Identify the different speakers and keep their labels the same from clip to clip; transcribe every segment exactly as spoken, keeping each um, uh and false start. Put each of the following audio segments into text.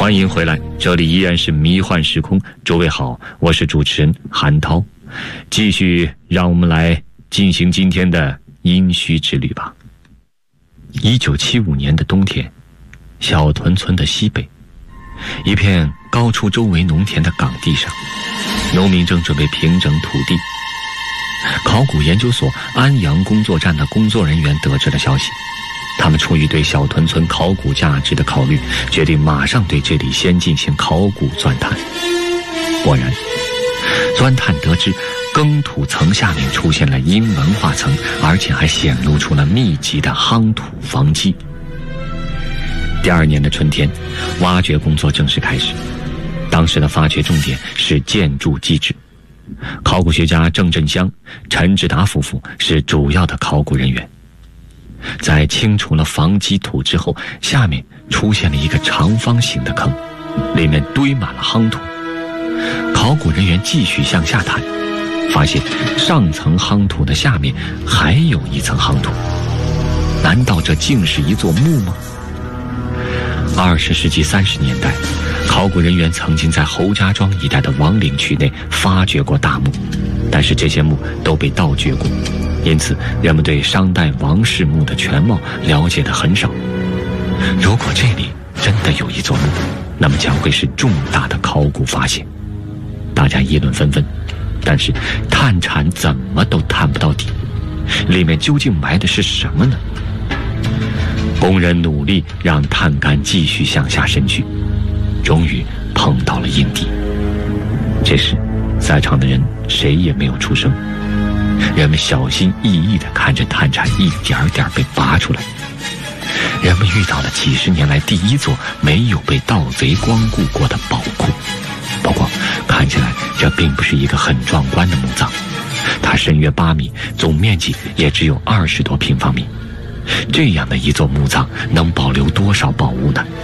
Speaker 1: 欢迎回来，这里依然是迷幻时空。诸位好，我是主持人韩涛，继续让我们来进行今天的殷墟之旅吧。一九七五年的冬天，小屯村的西北，一片高出周围农田的岗地上，农民正准备平整土地。考古研究所安阳工作站的工作人员得知了消息，他们出于对小屯村考古价值的考虑，决定马上对这里先进行考古钻探。果然，钻探得知耕土层下面出现了殷文化层，而且还显露出了密集的夯土房基。第二年的春天，挖掘工作正式开始。当时的发掘重点是建筑基质，考古学家郑振香、陈志达夫妇是主要的考古人员。在清除了房基土之后，下面出现了一个长方形的坑，里面堆满了夯土。考古人员继续向下探，发现上层夯土的下面还有一层夯土。难道这竟是一座墓吗？二十世纪三十年代，考古人员曾经在侯家庄一带的王陵区内发掘过大墓，但是这些墓都被盗掘过，因此人们对商代王室墓的全貌了解的很少。如果这里真的有一座墓，那么将会是重大的考古发现。大家议论纷纷，但是探铲怎么都探不到底，里面究竟埋的是什么呢？工人努力让探杆继续向下伸去，终于碰到了硬地。这时在场的人谁也没有出声，人们小心翼翼地看着探铲一点点被拔出来。人们遇到了几十年来第一座没有被盗贼光顾过的宝库。不过看起来这并不是一个很壮观的墓葬，它深约八米，总面积也只有二十多平方米。这样的一座墓葬能保留多少宝物呢？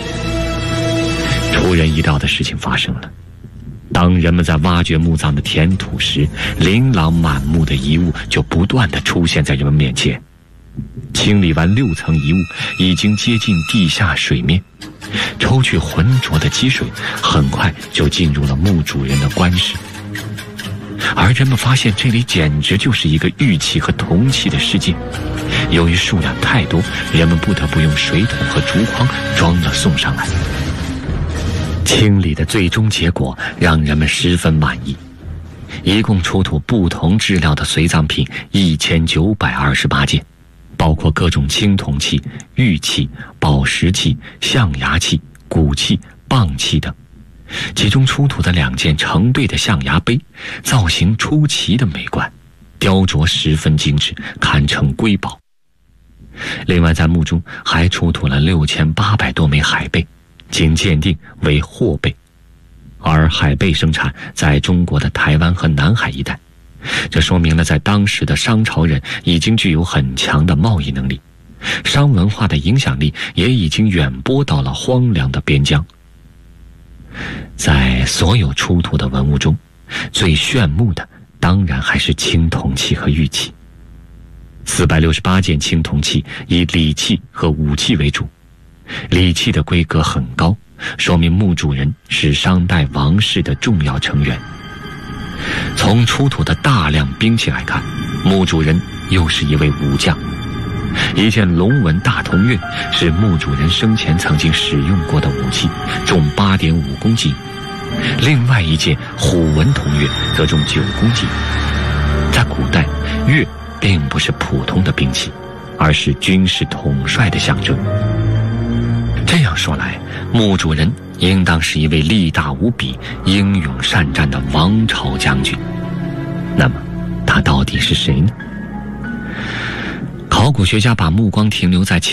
Speaker 1: 出人意料的事情发生了。当人们在挖掘墓葬的填土时，琳琅满目的遗物就不断地出现在人们面前。清理完六层遗物，已经接近地下水面，抽去浑浊的积水，很快就进入了墓主人的棺室。而人们发现这里简直就是一个玉器和铜器的世界。由于数量太多，人们不得不用水桶和竹筐装了送上来。清理的最终结果让人们十分满意，一共出土不同质量的随葬品一千九百二十八件，包括各种青铜器、玉器、宝石器、象牙器、骨器、蚌器等。其中出土的两件成对的象牙杯，造型出奇的美观，雕琢十分精致，堪称瑰宝。另外在墓中还出土了六千八百多枚海贝，经鉴定为货贝，而海贝生产在中国的台湾和南海一带，这说明了在当时的商朝人已经具有很强的贸易能力，商文化的影响力也已经远播到了荒凉的边疆。在所有出土的文物中，最炫目的当然还是青铜器和玉器。四百六十八件青铜器以礼器和武器为主，礼器的规格很高，说明墓主人是商代王室的重要成员。从出土的大量兵器来看，墓主人又是一位武将。一件龙纹大铜钺是墓主人生前曾经使用过的武器，重 八点五公斤。另外一件虎纹铜钺则重九公斤。在古代，钺并不是普通的兵器，而是军事统帅的象征。这样说来，墓主人应当是一位力大无比、英勇善战的王朝将军。那么他到底是谁呢？考古学家把目光停留在